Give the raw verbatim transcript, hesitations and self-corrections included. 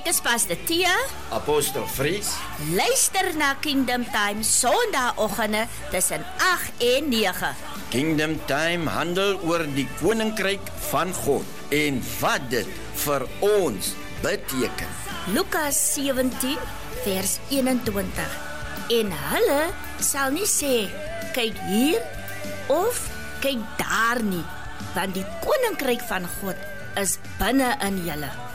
Ek is Pastor Tia. Apostel Fries. Luister na Kingdom Time Sondagoggende tussen agt en nege. Kingdom Time handel oor die koninkryk van God en wat dit vir ons beteken. Lukas sewentien vers eenentwintig. En hulle sal nie sê, kyk hier of kyk daar nie, want die koninkryk van God is binne in julle.